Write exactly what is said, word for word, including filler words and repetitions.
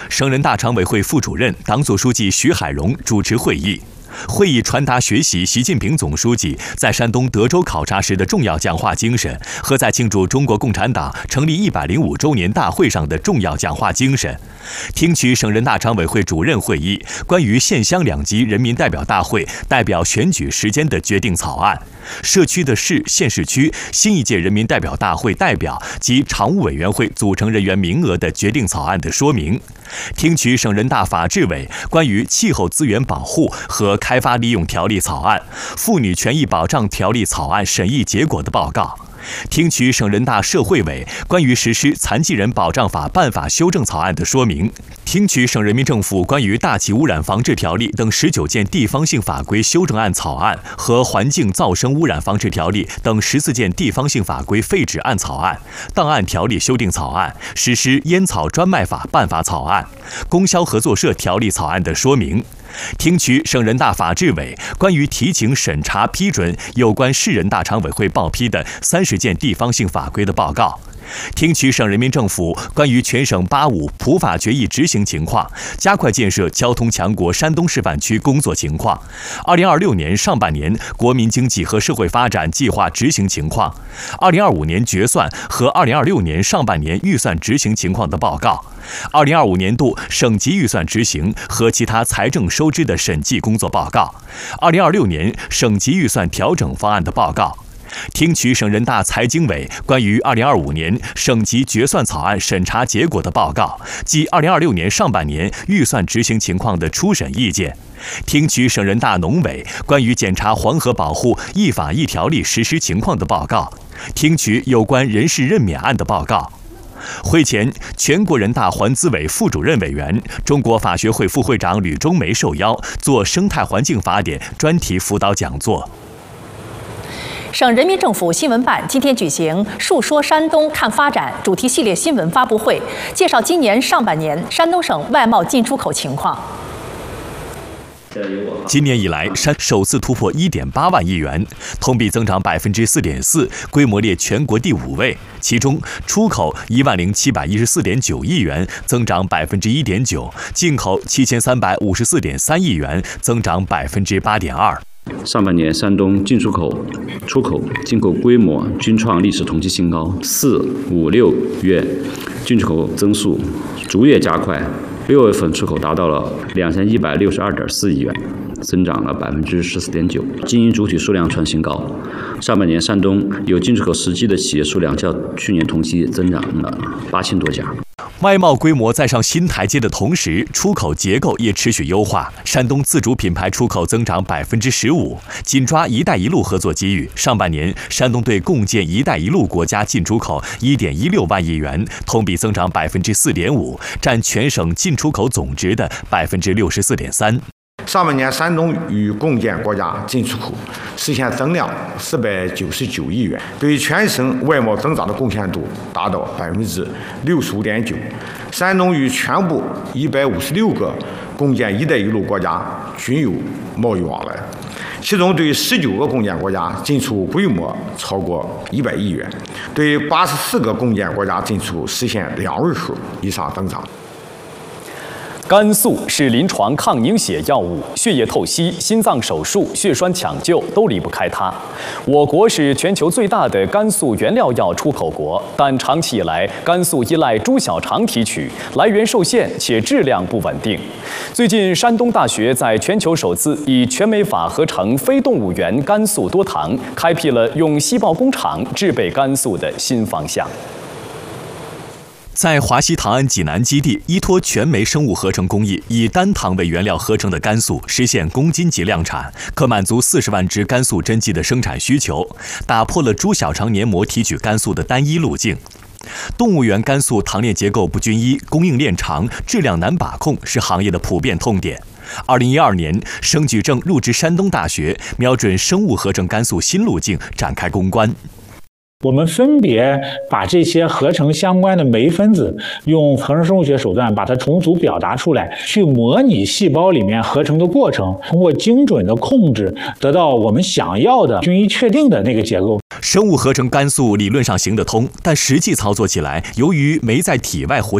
省人大常委会副主任、党组书记徐海荣主持会议。会议传达学习习近平总书记在山东德州考察时的重要讲话精神和在庆祝中国共产党成立一百零五周年大会上的重要讲话精神，听取省人大常委会主任会议关于县乡两级人民代表大会代表选举时间的决定草案，社区的市、县市区新一届人民代表大会代表及常务委员会组成人员名额的决定草案的说明，听取省人大法制委关于气候资源保护和开发利用条例草案、妇女权益保障条例草案审议结果的报告，听取省人大社会委关于实施残疾人保障法办法修正草案的说明，听取省人民政府关于大气污染防治条例等十九件地方性法规修正案草案和环境噪声污染防治条例等十四件地方性法规废止案草案、档案条例修订草案、实施烟草专卖法办法草案、供销合作社条例草案的说明，听取省人大法制委关于提请审查批准有关市人大常委会报批的三十件地方性法规的报告，听取省人民政府关于全省八五普法决议执行情况、加快建设交通强国山东示范区工作情况、二零二六年上半年国民经济和社会发展计划执行情况、二零二五年决算和二零二六年上半年预算执行情况的报告、二零二五年度省级预算执行和其他财政收支的审计工作报告、二零二六年省级预算调整方案的报告，听取省人大财经委关于二零二五年省级决算草案审查结果的报告及二零二六年上半年预算执行情况的初审意见，听取省人大农委关于检查黄河保护一法一条例实施情况的报告，听取有关人事任免案的报告。会前，全国人大环资委副主任委员、中国法学会副会长吕中梅受邀做生态环境法典专题辅导讲座。 省人民政府新闻办今天举行“述说山东看发展”主题系列新闻发布会，介绍今年上半年山东省外贸进出口情况。 今年以来，山首次突破 一点八万亿元，同比增长 百分之四点四， 规模列全国第五位。其中，出口一万零七百一十四点九亿元，增长 百分之一点九； 进口七千三百五十四点三亿元，增长 百分之八点二。 上半年，山东进出口、出口、进口规模均创历史同期新高，四、五、六月进出口增速逐月加快。六月份出口达到了两千一百六十二点四亿元，增长了百分之十四点九，经营主体数量创新高。上半年，山东有进出口实际的企业数量较去年同期增长了八千多家。 外贸规模在上新台阶的同时，出口结构也持续优化。山东自主品牌出口增长 百分之十五， 紧抓“一带一路”合作机遇。上半年，山东对共建“一带一路”国家进出口 一点一六万亿元，同比增长 百分之四点五， 占全省进出口总值的 百分之六十四点三。 上半年，山东与共建国家进出口实现增量四百九十九亿元，对全省外贸增长的贡献度达到 百分之六十五点九。山东与全部一百五十六个共建“一带一路”国家均有贸易往来，其中对十九个共建国家进出口规模超过一百亿元，对八十四个共建国家进出口实现两位数以上增长。 肝素是临床抗凝血药物，血液透析、心脏手术、血栓抢救都离不开它。我国是全球最大的肝素原料药出口国，但长期以来，肝素依赖猪小肠提取，来源受限且质量不稳定。最近，山东大学在全球首次以全酶法合成非动物源肝素多糖，开辟了用细胞工厂制备肝素的新方向。 在华西唐安济南基地，依托全酶生物合成工艺，以单糖为原料合成的肝素实现公斤级量产，可满足四十万只肝素针剂的生产需求，打破了猪小肠黏膜提取肝素的单一路径。动物源肝素糖链结构不均一，供应链长，质量难把控，是行业的普遍痛点。二零一二年，省举证入职山东大学，瞄准生物合成肝素新路径展开攻关。 我们分别把这些合成相关的酶分子用合成生物学手段把它重组表达出来，去模拟细胞里面合成的过程，通过精准的控制，得到我们想要的均一确定的那个结构。 生物合成肝素理论上行得通，但实际操作起来，由于酶在体外活